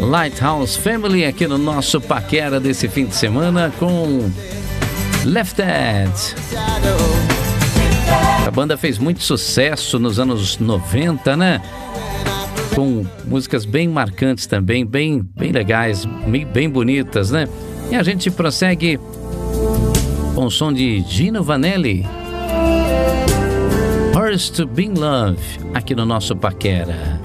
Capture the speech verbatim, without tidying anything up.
Lighthouse Family aqui no nosso Paquera desse fim de semana com Left Hand. A banda fez muito sucesso nos anos noventa, né? Com músicas bem marcantes também, bem, bem legais, bem, bem bonitas, né? E a gente prossegue com o som de Gino Vanelli, Hers to Be in Love, aqui no nosso Paquera.